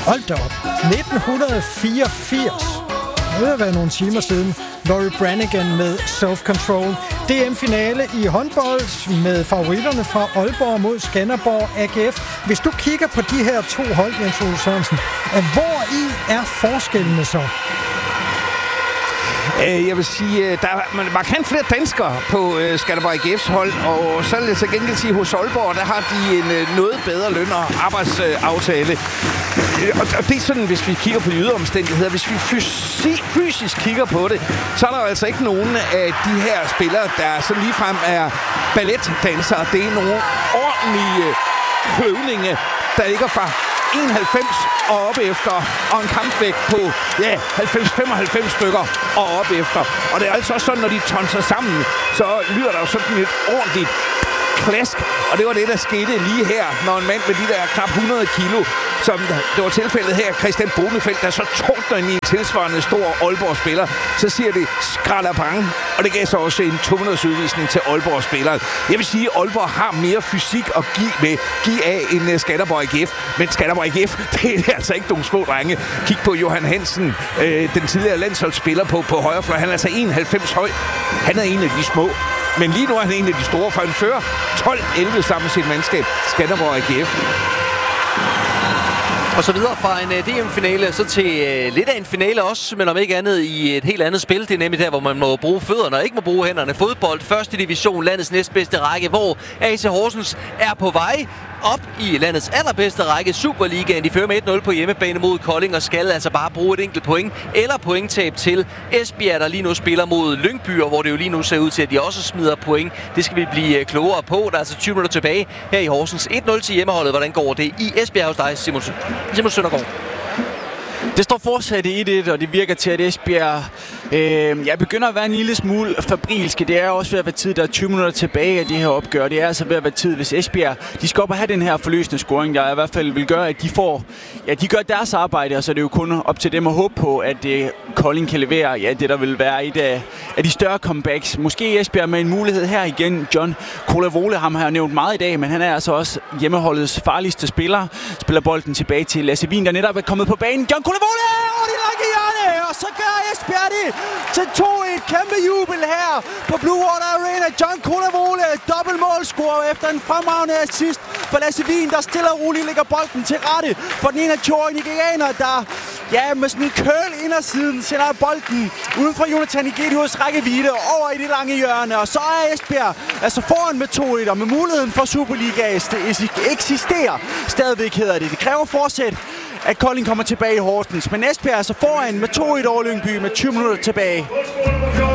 Hold da op. 1984. Det har været nogle timer siden. Laurie Branigan med Self-Control. DM-finale i håndbold med favoritterne fra Aalborg mod Skanderborg AGF. Hvis du kigger på de her to hold, Jens Ole Sørensen, hvor i er forskellene så? Jeg vil sige, der er markant flere danskere på Skanderborg AGF's hold, og så vil jeg til gengæld sige, hos Aalborg, der har de en noget bedre løn- og arbejdsaftale. Og det er sådan, hvis vi kigger på de ydre omstændigheder, hvis vi fysisk kigger på det, så er der altså ikke nogen af de her spillere, der så ligefrem er balletdansere. Det er nogle ordentlige kløvninge, der ligger fra 91 og op efter, og en kampvægt på 90-95 stykker og op efter. Og det er altså også sådan, når de tonser sammen, så lyder der jo sådan et ordentligt klask. Og det var det, der skete lige her, når en mand med de der knap 100 kilo, som det var tilfældet her, Christian Bonefeldt, der så tordner ind i en tilsvarende stor Aalborg-spiller, så siger det skralderbange, og det gav så også en 200 udvisning til Aalborg-spilleren. Jeg vil sige, at Aalborg har mere fysik at give af end Skanderborg AGF, men Skanderborg AGF, det er altså ikke nogle små drenge. Kig på Johan Hansen, den tidligere landsholdsspiller på højrefløj. Han er altså 91 høj. Han er en af de små. Men lige nu er han en af de store, for han fører 12-11 sammen med sit mandskab. Skanderborg AGF. Og så videre fra en DM-finale, så til lidt af en finale også, men om ikke andet i et helt andet spil. Det er nemlig der, hvor man må bruge fødderne og ikke må bruge hænderne. Fodbold, første division, landets næstbedste række, hvor AC Horsens er på vej op i landets allerbedste række, Superligaen. De fører med 1-0 på hjemmebane mod Kolding og skal altså bare bruge et enkelt point eller pointtab til Esbjerg, der lige nu spiller mod Lyngby, hvor det jo lige nu ser ud til, at de også smider point. Det skal vi blive klogere på. Der er altså 20 minutter tilbage her i Horsens. 1-0 til hjemmeholdet. Hvordan går det i Esbjerg hos dig, Simon Søndergaard? Det står fortsat i 1-1, og det virker til, at Esbjerg begynder at være en lille smule fabrilske. Det er også ved at være tid, der er 20 minutter tilbage af det her opgør. Det er altså ved at være tid, hvis Esbjerg de skal op og have den her forløsende scoring, der i hvert fald vil gøre, at de gør deres arbejde, og så er det jo kun op til dem at håbe på, at Kolding kan levere det, der vil være et af de større comebacks. Måske Esbjerg med en mulighed her igen. John Kolavole, ham har jeg nævnt meget i dag, men han er altså også hjemmeholdets farligste spiller. Spiller bolden tilbage til Lasse Wien, der netop er kommet på banen. John Kolavole, og det lange hjørne, og så gør Esbjerg det til 2-1. Kæmpe jubel her på Blue Water Arena. John Kolavole, dobbeltmålscorer efter en fremragende assist for Lasse Wien, der stille og roligt lægger bolden til rette for den 21-årige nigerianer, der med sådan en køl indersiden sender bolden uden for Jonathan Igedius rækkevidde over i det lange hjørne. Og så er Esbjerg altså foran med 2-1, og med muligheden for Superliga eksisterer stadigvæk, hedder det. Det kræver fortsat, at Kolding kommer tilbage i Horsens. Men Esbjerg er altså foran med 2-1 over Lyngby med 20 minutter tilbage.